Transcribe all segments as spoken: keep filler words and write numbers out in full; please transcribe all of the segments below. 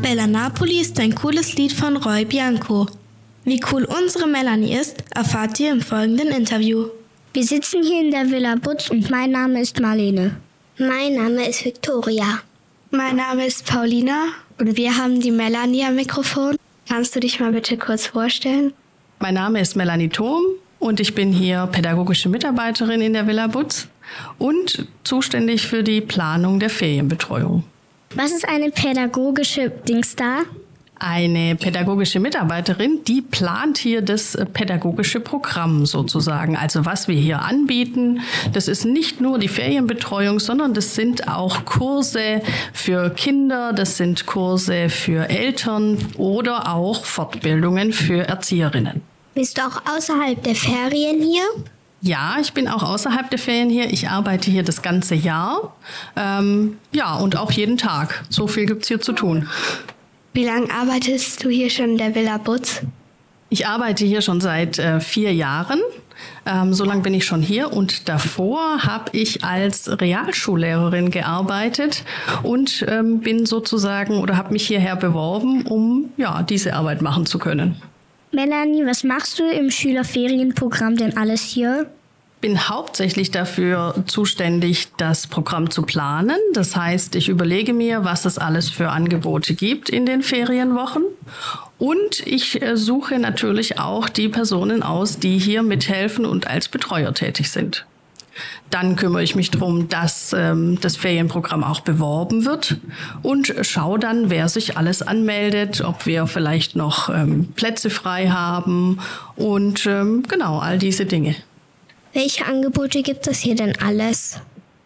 Bella Napoli ist ein cooles Lied von Roy Bianco. Wie cool unsere Melanie ist, erfahrt ihr im folgenden Interview. Wir sitzen hier in der Villa Butz und mein Name ist Marlene. Mein Name ist Victoria. Mein Name ist Paulina und wir haben die Melanie am Mikrofon. Kannst du dich mal bitte kurz vorstellen? Mein Name ist Melanie Thom und ich bin hier pädagogische Mitarbeiterin in der Villa Butz und zuständig für die Planung der Ferienbetreuung. Was ist eine pädagogische Dings da? Eine pädagogische Mitarbeiterin, die plant hier das pädagogische Programm sozusagen. Also was wir hier anbieten, das ist nicht nur die Ferienbetreuung, sondern das sind auch Kurse für Kinder, das sind Kurse für Eltern oder auch Fortbildungen für Erzieherinnen. Bist du auch außerhalb der Ferien hier? Ja, ich bin auch außerhalb der Ferien hier. Ich arbeite hier das ganze Jahr. Ähm, ja, und auch jeden Tag. So viel gibt's hier zu tun. Wie lange arbeitest du hier schon in der Villa Butz? Ich arbeite hier schon seit äh, vier Jahren. Ähm, so lange bin ich schon hier und davor habe ich als Realschullehrerin gearbeitet und ähm, bin sozusagen oder habe mich hierher beworben, um ja diese Arbeit machen zu können. Melanie, was machst du im Schülerferienprogramm denn alles hier? Ich bin hauptsächlich dafür zuständig, das Programm zu planen. Das heißt, ich überlege mir, was es alles für Angebote gibt in den Ferienwochen. Und ich suche natürlich auch die Personen aus, die hier mithelfen und als Betreuer tätig sind. Dann kümmere ich mich darum, dass ähm, das Ferienprogramm auch beworben wird und schaue dann, wer sich alles anmeldet, ob wir vielleicht noch ähm, Plätze frei haben und ähm, genau all diese Dinge. Welche Angebote gibt es hier denn alles?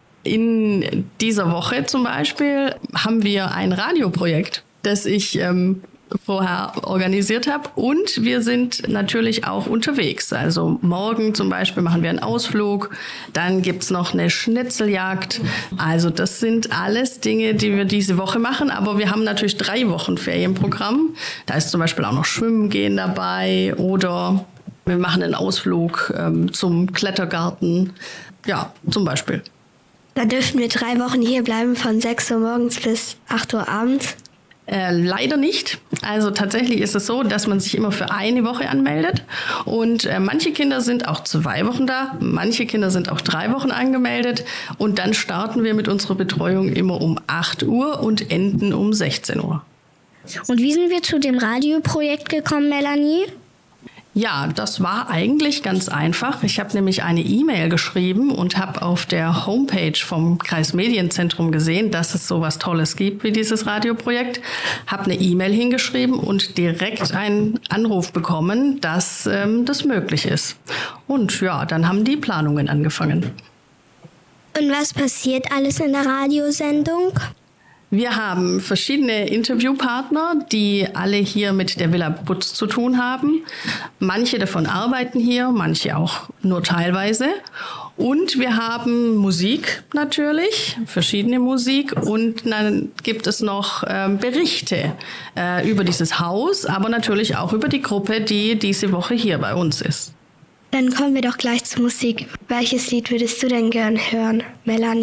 In dieser Woche zum Beispiel haben wir ein Radioprojekt, das ich ähm, vorher organisiert habe. Und wir sind natürlich auch unterwegs. Also morgen zum Beispiel machen wir einen Ausflug. Dann gibt's noch eine Schnitzeljagd. Also das sind alles Dinge, die wir diese Woche machen. Aber wir haben natürlich drei Wochen Ferienprogramm. Da ist zum Beispiel auch noch Schwimmen gehen dabei oder wir machen einen Ausflug ähm, zum Klettergarten. Ja, zum Beispiel. Da dürfen wir drei Wochen hier bleiben, von sechs Uhr morgens bis acht Uhr abends. Äh, leider nicht. Also tatsächlich ist es so, dass man sich immer für eine Woche anmeldet. Und äh, manche Kinder sind auch zwei Wochen da, manche Kinder sind auch drei Wochen angemeldet. Und dann starten wir mit unserer Betreuung immer um acht Uhr und enden um sechzehn Uhr. Und wie sind wir zu dem Radioprojekt gekommen, Melanie? Ja, das war eigentlich ganz einfach. Ich habe nämlich eine E-Mail geschrieben und habe auf der Homepage vom Kreismedienzentrum gesehen, dass es so was Tolles gibt wie dieses Radioprojekt. Habe eine E-Mail hingeschrieben und direkt einen Anruf bekommen, dass ähm, das möglich ist. Und ja, dann haben die Planungen angefangen. Und was passiert alles in der Radiosendung? Wir haben verschiedene Interviewpartner, die alle hier mit der Villa Butz zu tun haben. Manche davon arbeiten hier, manche auch nur teilweise. Und wir haben Musik natürlich, verschiedene Musik. Und dann gibt es noch äh, Berichte äh, über dieses Haus, aber natürlich auch über die Gruppe, die diese Woche hier bei uns ist. Dann kommen wir doch gleich zur Musik. Welches Lied würdest du denn gern hören, Melanie?